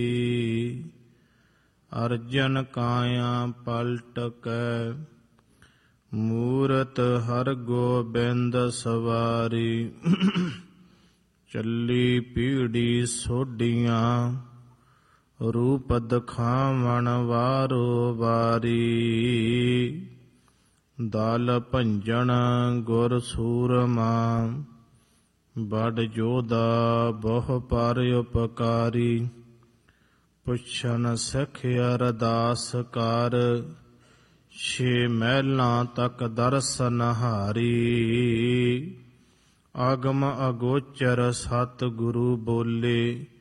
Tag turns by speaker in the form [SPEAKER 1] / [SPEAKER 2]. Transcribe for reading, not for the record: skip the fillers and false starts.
[SPEAKER 1] ਅਰਜਨ ਕਾਇਆ ਪਲਟ ਕੈ ਮੂਰਤ ਹਰ ਗੋਬਿੰਦ ਸਵਾਰੀ। ਚੱਲੀ ਪੀੜੀ ਸੋਢੀਆਂ ਰੂਪ ਦਖਾਵਣ ਵਾਰੋ ਵਾਰੀ। ਦਲ ਭੰਜਨ ਗੁਰ ਸੂਰਮਾ ਬੜ ਜੋਧਾ ਬਹੁ ਪਰ ਉਪਕਾਰੀ। ਪੁੱਛਨ ਸਿੱਖ ਅਰਦਾਸ ਕਰ ਛੇ ਮਹਿਲਾਂ ਤੱਕ ਦਰਸ਼ਨ ਹਾਰੀ। ਆਗਮ ਅਗੋਚਰ ਸਤਿਗੁਰੂ ਬੋਲੇ